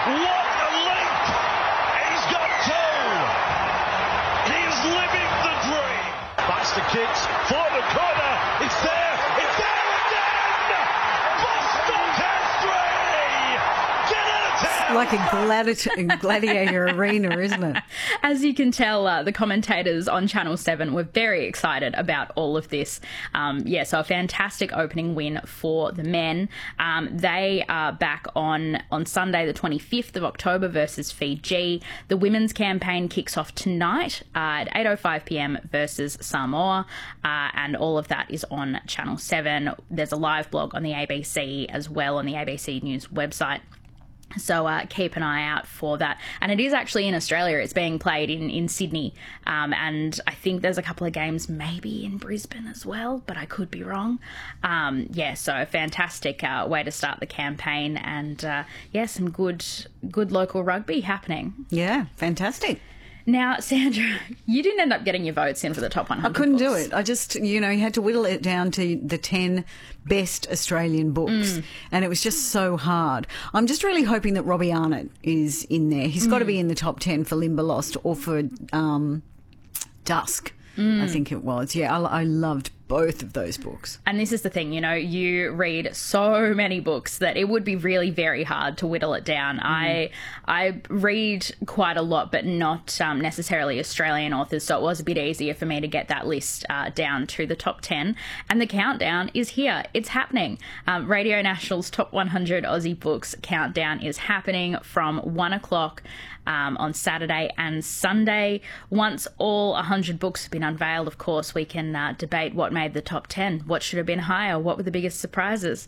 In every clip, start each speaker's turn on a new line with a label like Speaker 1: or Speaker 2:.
Speaker 1: What a leap! He's got two! He's living the dream! Buster kicks for the corner. It's there! It's there again! Buster Castry! 10 out of 10!
Speaker 2: Like a gladiator arena, isn't it?
Speaker 3: As you can tell, the commentators on Channel 7 were very excited about all of this. So a fantastic opening win for the men. They are back on Sunday, the 25th of October versus Fiji. The women's campaign kicks off tonight at 8:05 p.m. versus Samoa, and all of that is on Channel 7. There's a live blog on the ABC as well, on the ABC News website. So keep an eye out for that. And it is actually in Australia. It's being played in Sydney. And I think there's a couple of games maybe in Brisbane as well, but I could be wrong. So a fantastic way to start the campaign, and some good local rugby happening.
Speaker 2: Yeah, fantastic.
Speaker 3: Now, Sandra, you didn't end up getting your votes in for the top 100
Speaker 2: I couldn't
Speaker 3: books.
Speaker 2: do it. I just, you had to whittle it down to the 10 best Australian books, and it was just so hard. I'm just really hoping that Robbie Arnott is in there. He's got to be in the top 10 for Limberlost or for Dusk, I think it was. Yeah, I loved both of those books.
Speaker 3: And this is the thing, you read so many books that it would be really very hard to whittle it down. I read quite a lot, but not necessarily Australian authors, so it was a bit easier for me to get that list down to the top 10. And the countdown is here. It's happening. Radio National's Top 100 Aussie Books countdown is happening from 1 o'clock on Saturday and Sunday. Once all 100 books have been unveiled, of course, we can debate what made the top 10, what should have been higher, what were the biggest surprises.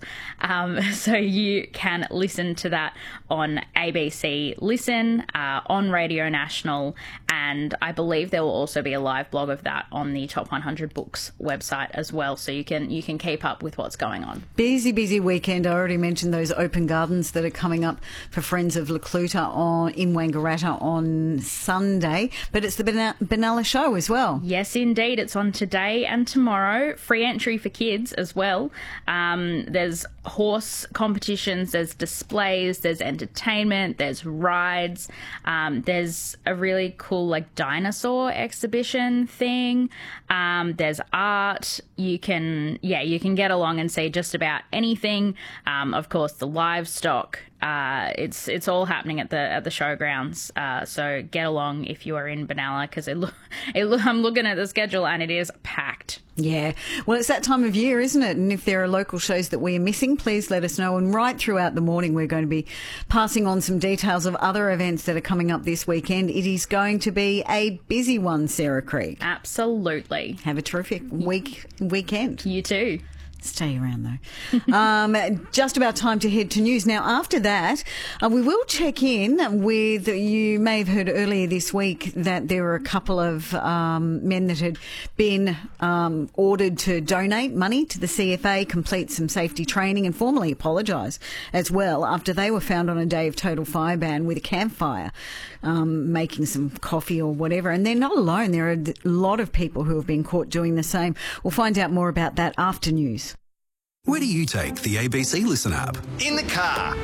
Speaker 3: So you can listen to that on ABC Listen, on Radio National, and I believe there will also be a live blog of that on the Top 100 Books website as well, so you can keep up with what's going on.
Speaker 2: Busy weekend. I already mentioned those open gardens that are coming up for Friends of Lecluta in Wangaratta on Sunday, but it's the Benalla Show as well.
Speaker 3: Yes, indeed. It's on today and tomorrow. Free entry for kids as well. There's horse competitions, there's displays, there's entertainment, there's rides, there's a really cool dinosaur exhibition thing, there's art. You can get along and see just about anything. Of course, the livestock. It's all happening at the showgrounds. So get along if you are in Benalla, because I'm looking at the schedule and it is packed.
Speaker 2: Yeah. Well, it's that time of year, isn't it? And if there are local shows that we are missing, please let us know. And right throughout the morning, we're going to be passing on some details of other events that are coming up this weekend. It is going to be a busy one, Sarah Creek.
Speaker 3: Absolutely.
Speaker 2: Have a terrific weekend.
Speaker 3: You too.
Speaker 2: Stay around though. Just about time to head to news. Now, after that, we will check in with, you may have heard earlier this week that there were a couple of men that had been ordered to donate money to the CFA, complete some safety training and formally apologise as well after they were found on a day of total fire ban with a campfire, making some coffee or whatever. And they're not alone. There are a lot of people who have been caught doing the same. We'll find out more about that after news.
Speaker 4: Where do you take the ABC Listen app?
Speaker 5: In the car.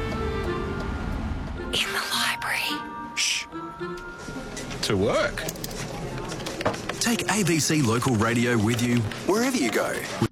Speaker 2: In the library.
Speaker 5: Shh. To work.
Speaker 4: Take ABC Local Radio with you wherever you go.